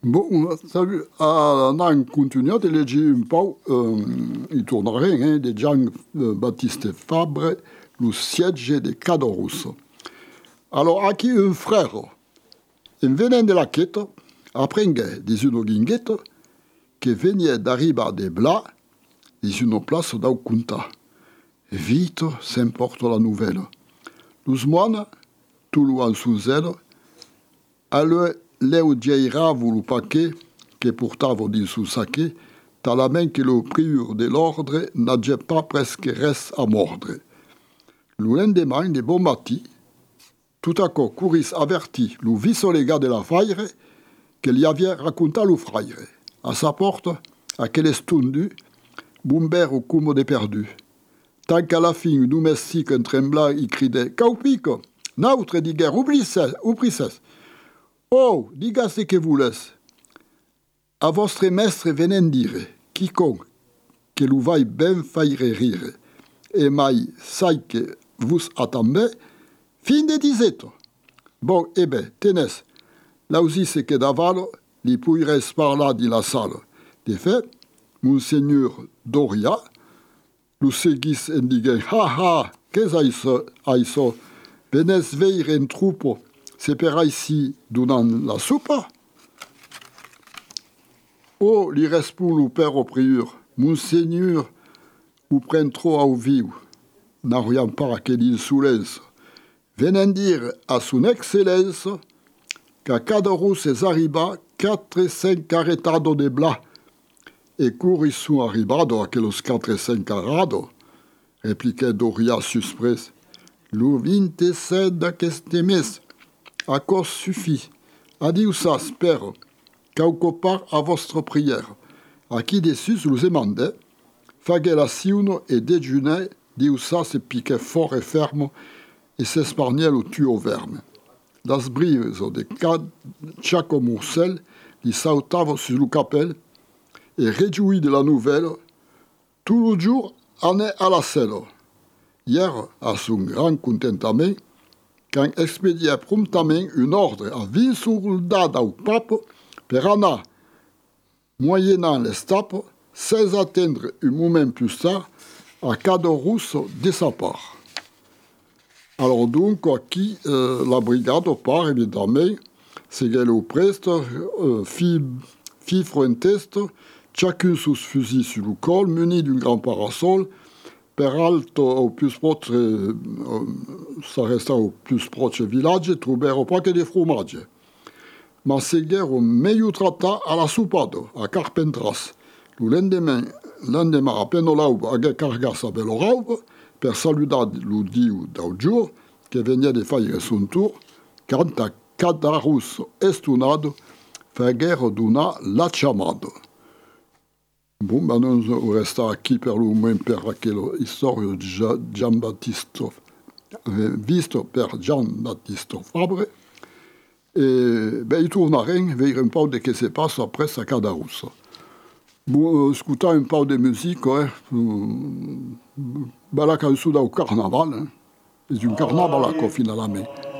Bon, salut. On a continué de lire un peu, il tournerait, hein, de Jean-Baptiste Fabre, le siège de Cadorus. Alors, aquí un frère, un venant de la quête, apprendait des une guinguette, qui venait d'arriver de Blas, des une place d'Aucunta. Vite s'importe la nouvelle. Los moines, tout loin sous elle, allaient Leo Dieira voulu paquet, que portava din sous saquet, talament que le prieur de l'ordre n'avait pas presque res à mordre. Le lendemain, de bon matin, tout à coup couris averti le vice-légat de la faille qu'il y avait raconté le frère. À sa porte, à quel stundu, Bumber au cumo de perdu. Tant qu'à la fin, un domestique en tremblant, il criait « Caupico, nautre dit guerre, oublie cesse. Oh, diga ce que vous laisse. À votre maître venez dire, quiconque que l'ou vaille ben faire rire, et mai sai que vous attendez, fin de disette. Bon, eh ben, tenez, là aussi c'est que d'aval, li pourrait parler dans la salle. De fait, Monseigneur Doria, le seguis indiquait, ha ha, qu'est-ce que venez veiller en troupeau, c'est per ici donnant la soupe. Oh, li respond le père au prieur, Monseigneur, vous prenez trop à vivre, n'ayant pas quelle insolence. Venez dire à son excellence qu'à Cadorus es arriba 4-5 carretados de blas, et couris sont arribados aquellos 4-5 carrados, répliquait Doria suspres. Le 27 d'aqueste mes, à cause suffit. Adiosas, père, quelque part à votre prière. À qui dessus vous demandez, faguait la sioune et déjeuner, diosas se piquait fort et ferme, et s'espargnait le tuyau verme. Das brives de Chaco Moussel, il sautava sur le capel, et réjoui de la nouvelle, tout le jour en est à la selle. Hier, à son grand contentement, quand expédia promptement un ordre à 20 soldats au pape, per anar, moyennant les tapes, sans atteindre un moment plus tard, à Cadorus de sa part. Alors donc, qui la brigade part, évidemment, c'est qu'elle au preste, fit fronteste, chacun sous fusil sur le col, muni d'un grand parasol, peralto au plus proche, ça resta au plus proche village, trouvèrent pas que des fromages. Ma seguèrent meilleur tratta à la soupado, à Carpentras. Le lendemain, à peine l'aube, à cargas à Beloraube, per saludar le dieu d'aujourd'hui, qui venait de faire son tour, quand à Cadarus estunado, faguèrent dona la chamado. Bon, maintenant, on reste aqui pelo même per aquela história de Jean-Baptiste, visto per Jean-Baptiste Fabre. Et ben, il tournerait, veille un peu de ce qui se passe après sa Cadarus. Bon, écoutant un peu de musique, ouais, ben, la cançó del carnaval, hein. C'est un carnaval, finalement.